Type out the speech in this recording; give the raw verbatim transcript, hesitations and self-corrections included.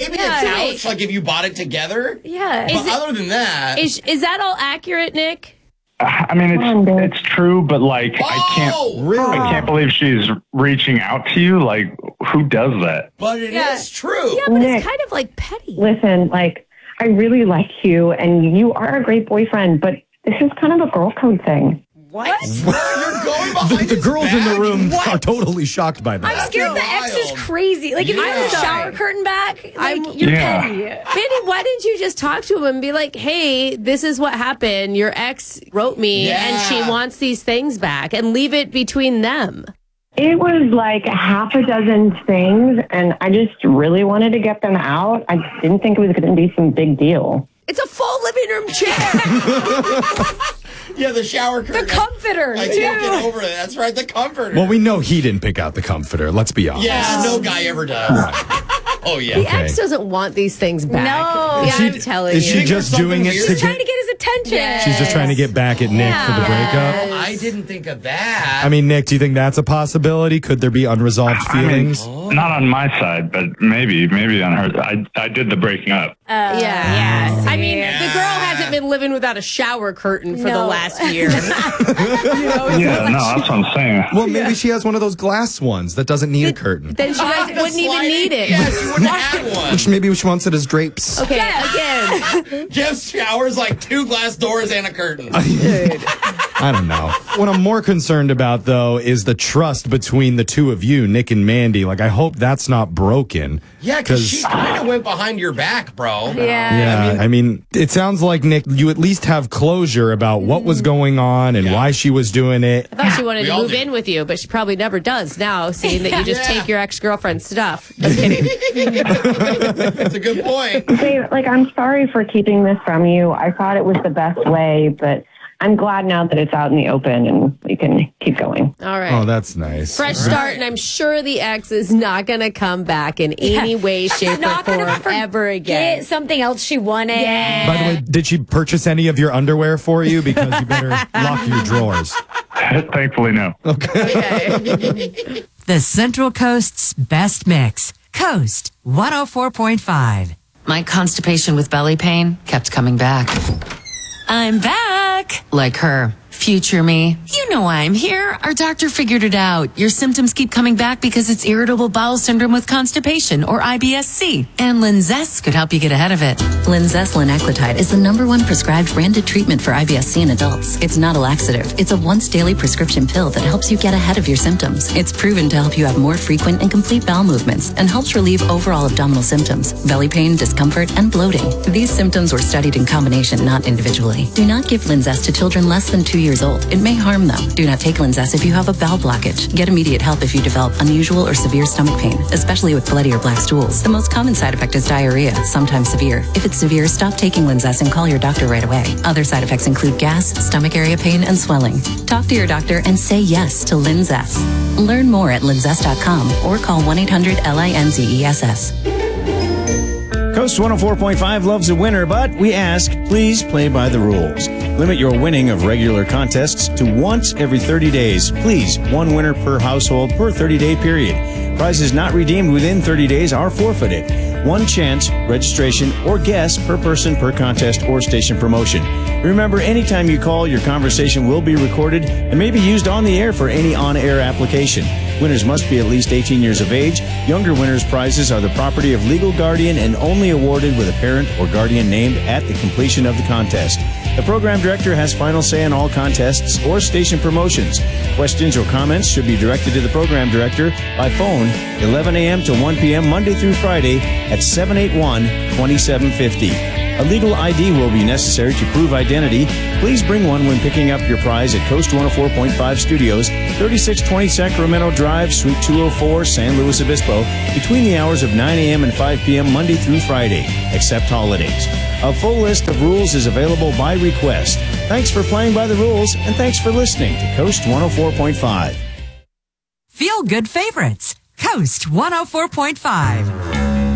maybe Yeah, a couch, like, like if you bought it together. Yeah. But Is it- other than that, Is is that all accurate, Nick? I mean, it's it's true, but like Oh, I can't really? I can't believe she's reaching out to you. Like, who does that? but it is Yeah. true. Yeah, but Nick. it's kind of like petty. Listen, like, I really like you, and you are a great boyfriend, but this is kind of a girl code thing. What? You're going The, behind the his girls in the back? room What? are totally shocked by that. I'm scared the ex is wild. crazy. Like, if you have the Yeah. shower curtain back, like, I'm- you're Yeah. petty. Mandy, why didn't you just talk to him and be like, hey, this is what happened. Your ex wrote me Yeah. and she wants these things back, and leave it between them. It was like half a dozen things, and I just really wanted to get them out. I didn't think it was going to be some big deal. It's a full living room chair. Yeah, the shower curtain. The comforter, I too. can't get over it. That's right, the comforter. Well, we know he didn't pick out the comforter. Let's be honest. yeah, no guy ever does. Oh, yeah. The ex doesn't want these things back. No. Yeah, Is she- I'm telling is you. she Think just there's doing it something to weird? Trying get? to get his attention. Yeah. She's just trying to get back at Nick for the breakup. I didn't think of that. I mean, Nick, do you think that's a possibility? Could there be unresolved I mean, feelings? not on my side, but maybe maybe on her. I I did the breaking up. Yeah. yeah. I mean, Yeah. the girl hasn't been living without a shower curtain for the No. last year. Yeah, no, that's what I'm saying. Well, maybe she has one of those glass ones that doesn't need a curtain. Then she doesn't- The wouldn't even sliding- need it. Yeah, she wouldn't have one. Which maybe she wants it as drapes. Okay, again. Jeff's showers like two glass doors and a curtain. I don't know. What I'm more concerned about, though, is the trust between the two of you, Nick and Mandy. Like, I hope that's not broken. Yeah, because she kind of went behind your back, bro. Yeah. Yeah, I mean, it sounds like, Nick, you at least have closure about what was going on and Yeah. why she was doing it. I thought she wanted We to all move do. in with you, but she probably never does now, seeing that you just Yeah. take your ex-girlfriend's stuff. I'm kidding. That's a good point. Babe, like, I'm sorry for keeping this from you. I thought it was the best way, but I'm glad now that it's out in the open and we can keep going. All right. Oh, that's nice. Fresh start, and I'm sure the ex is not going to come back in any way, shape, or Not gonna form forget ever again. something else she wanted. By the way, did she purchase any of your underwear for you? Because you better lock your drawers. Thankfully, no. The Central Coast's best mix. Coast one oh four point five. My constipation with belly pain kept coming back. I'm back! Like her. Future me. You know why I'm here. Our doctor figured it out. Your symptoms keep coming back because it's irritable bowel syndrome with constipation, or I B S C. And Linzess could help you get ahead of it. Linzess linaclotide is the number one prescribed branded treatment for I B S C in adults. It's not a laxative. It's a once daily prescription pill that helps you get ahead of your symptoms. It's proven to help you have more frequent and complete bowel movements and helps relieve overall abdominal symptoms, belly pain, discomfort, and bloating. These symptoms were studied in combination, not individually. Do not give Linzess to children less than two years old. It may harm them. Do not take Linzess if you have a bowel blockage. Get immediate help if you develop unusual or severe stomach pain, especially with bloody or black stools. The most common side effect is diarrhea, sometimes severe. If it's severe, stop taking Linzess and call your doctor right away. Other side effects include gas, stomach area pain, and swelling. Talk to your doctor and say yes to Linzess. Learn more at linzess dot com or call one eight hundred L I N Z E S S. Coast one oh four point five loves a winner, but we ask, please play by the rules. Limit your winning of regular contests to once every thirty days. Please, one winner per household per thirty-day period. Prizes not redeemed within thirty days are forfeited. One chance, registration, or guess per person per contest or station promotion. Remember, anytime you call, your conversation will be recorded and may be used on the air for any on-air application. Winners must be at least eighteen years of age. Younger winners' prizes are the property of legal guardian and only awarded with a parent or guardian named at the completion of the contest. The program director has final say on all contests or station promotions. Questions or comments should be directed to the program director by phone eleven a.m. to one p.m. Monday through Friday at seven eight one, two seven five zero. A legal I D will be necessary to prove identity. Please bring one when picking up your prize at Coast one oh four point five Studios, thirty-six twenty Sacramento Drive, Suite two oh four, San Luis Obispo, between the hours of nine a.m. and five p.m. Monday through Friday, except holidays. A full list of rules is available by request. Thanks for playing by the rules, and thanks for listening to Coast one oh four point five. Feel good favorites. Coast one oh four point five.